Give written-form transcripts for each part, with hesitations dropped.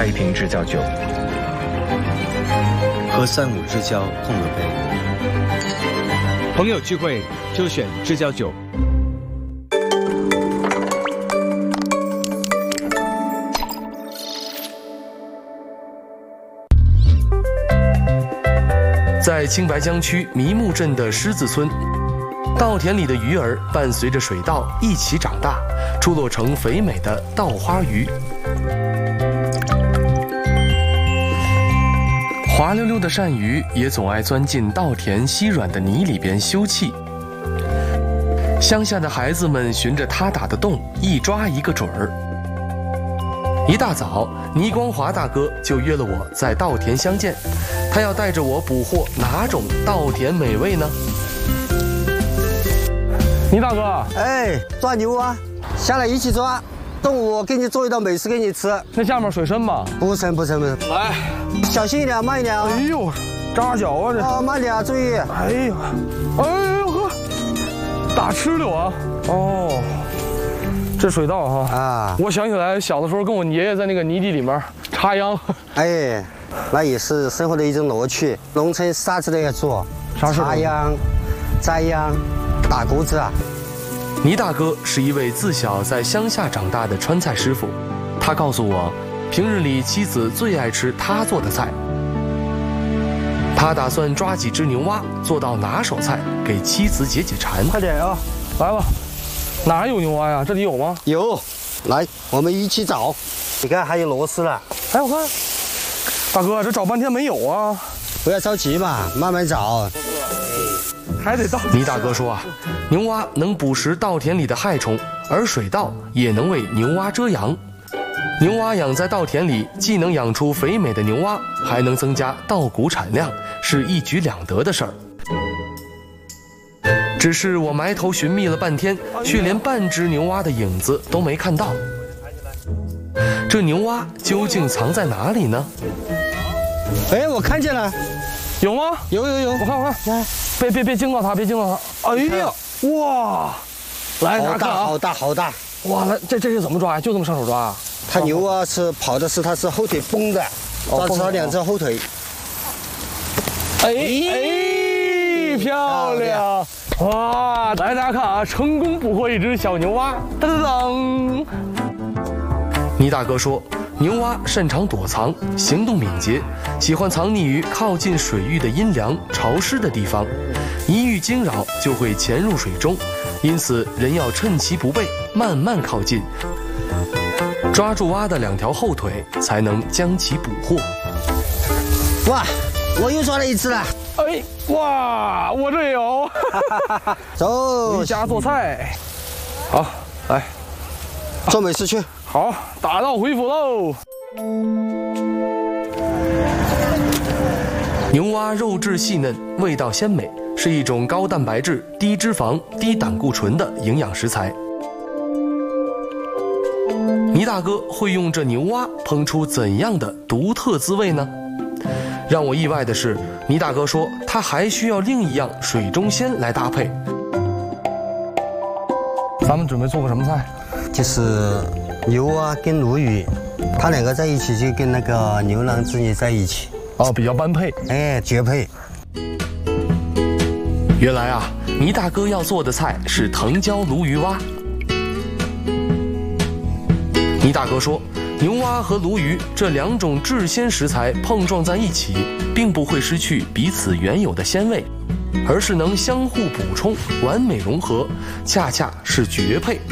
一瓶知交酒， 和35之交碰了杯。 朋友聚会就选知交酒。 在青白江区迷木镇的狮子村，稻田里的鱼儿伴随着水稻一起长大，出落成肥美的稻花鱼。滑溜溜的鳝鱼也总爱钻进稻田稀软的泥里边休憩。乡下的孩子们循着它打的洞一抓一个准儿。一大早，倪光华大哥就约了我在稻田相见，他要带着我捕获哪种稻田美味呢？倪大哥， 哎，抓牛啊，下来一起抓。中午我给你做一道美食给你吃。 那下面水深吗？ 不深。 来， 小心一点，慢一点啊。 哎呦，扎脚啊这。 哦，慢点啊，注意。 哎呦呵，大石榴啊。哦，这水稻哈啊，我想起来小的时候跟我爷爷在那个泥地里面插秧。 哎，那也是生活的一种乐趣。农村啥子都要做，插秧、栽秧、打谷子啊。 倪大哥是一位自小在乡下长大的川菜师傅，他告诉我，平日里妻子最爱吃他做的菜。他打算抓几只牛蛙做到拿手菜，给妻子解解馋。 快点啊， 来吧，哪有牛蛙呀？这里有吗？ 有，来，我们一起找。你看还有螺丝了。 哎，我看，大哥这找半天没有啊。 不要着急嘛，慢慢找。 还得倒。倪大哥说啊，牛蛙能捕食稻田里的害虫，而水稻也能为牛蛙遮阳。牛蛙养在稻田里，既能养出肥美的牛蛙，还能增加稻谷产量，是一举两得的事儿。只是我埋头寻觅了半天，却连半只牛蛙的影子都没看到。这牛蛙究竟藏在哪里呢？ 哎，我看见了。 有吗？ 有， 我看，别惊到它，别惊到它。哎呀，哇，来，大家看啊， 好大。 哇，来，这是怎么抓呀？就这么上手抓啊？ 它牛啊是跑的是它是后腿绷的，抓它两只后腿。 哎，漂亮！哇，来，大家看啊，成功捕获一只小牛蛙。当当。倪大哥说，牛蛙擅长躲藏，行动敏捷，喜欢藏匿于靠近水域的阴凉潮湿的地方，一遇惊扰就会潜入水中，因此人要趁其不备，慢慢靠近，抓住蛙的两条后腿，才能将其捕获。 哇，我又抓了一只了！ 哎，哇，我这也有。 走， 回家做菜。好，来， 做美食去。 好，打道回府喽。牛蛙肉质细嫩，味道鲜美，是一种高蛋白质、低脂肪、低胆固醇的营养食材。倪大哥会用这牛蛙烹出怎样的独特滋味呢？让我意外的是，倪大哥说他还需要另一样水中鲜来搭配。咱们准备做个什么菜？ 就是牛蛙跟鲈鱼，它两个在一起就跟那个牛郎织女在一起。 哦，比较般配。 哎，绝配。 原来啊，倪大哥要做的菜是藤椒鲈鱼蛙。倪大哥说，牛蛙和鲈鱼这两种质鲜食材碰撞在一起，并不会失去彼此原有的鲜味，而是能相互补充，完美融合，恰恰是绝配。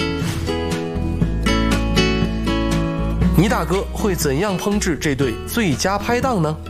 倪大哥会怎样烹制这对最佳拍档呢？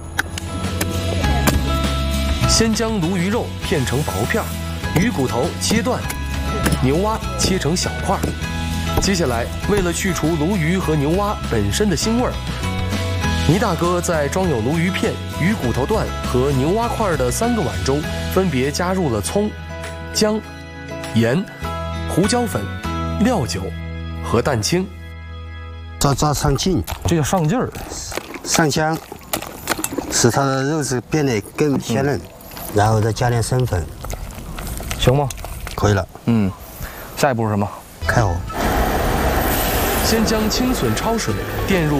先将鲈鱼肉片成薄片，鱼骨头切断，牛蛙切成小块。接下来，为了去除鲈鱼和牛蛙本身的腥味儿，倪大哥在装有鲈鱼片、鱼骨头段和牛蛙块的3个碗中，分别加入了葱、姜、盐、胡椒粉、料酒和蛋清。 抓上劲， 这叫上劲儿， 上香，使它的肉质变得更鲜嫩，然后再加点生粉， 行吗？ 可以了。 下一步是什么？ 开火。 先将青笋焯水，垫入